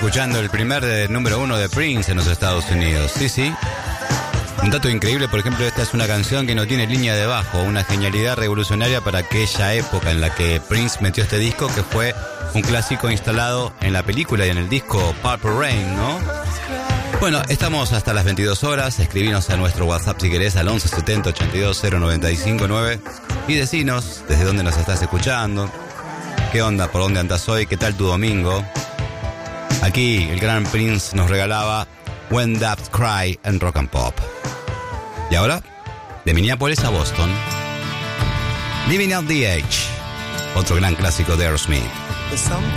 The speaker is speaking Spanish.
escuchando el primer número 1 de Prince en los Estados Unidos. Sí, sí. Un dato increíble, por ejemplo, esta es una canción que no tiene línea de bajo, una genialidad revolucionaria para aquella época en la que Prince metió este disco, que fue un clásico instalado en la película y en el disco Purple Rain, ¿no? Bueno, estamos hasta las 22 horas, escribinos a nuestro WhatsApp si querés al 11 70 82 095 9 y decinos desde dónde nos estás escuchando, qué onda, por dónde andás hoy, qué tal tu domingo. Aquí el gran Prince nos regalaba When Doves Cry en Rock and Pop. Y ahora, de Minneapolis a Boston, Living Out the Age, otro gran clásico de Aerosmith.